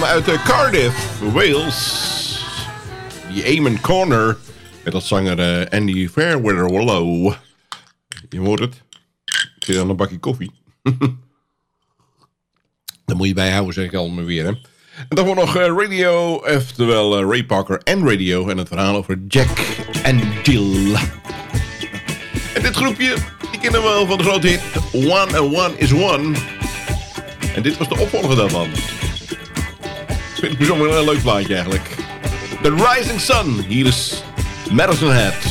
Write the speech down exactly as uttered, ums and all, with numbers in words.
uit uh, Cardiff, Wales. Die Eamon Corner. Met als zanger uh, Andy Fairweather. Je hoort het. Ik zit aan een bakje koffie. Daar moet je bijhouden, zeg ik allemaal weer. Hè. En dan wordt nog uh, Radio, oftewel uh, Ray Parker en Radio. En het verhaal over Jack en Jill. En dit groepje, die kennen we wel van de grote hit One and One is One. En dit was de opvolger daarvan. Ik vind het bijzonder een leuk plaatje eigenlijk. The Rising Sun, hier is Madison Head.